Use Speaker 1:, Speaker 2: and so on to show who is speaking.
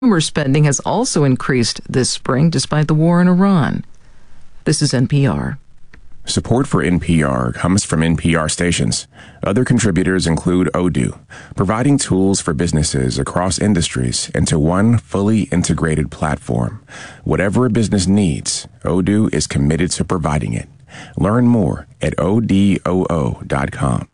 Speaker 1: Consumer spending has also increased this spring despite the war in Iran. This is NPR.
Speaker 2: Support for NPR comes from NPR stations. Other contributors include Odoo, providing tools for businesses across industries into one fully integrated platform. Whatever a business needs, Odoo is committed to providing it. Learn more at odoo.com.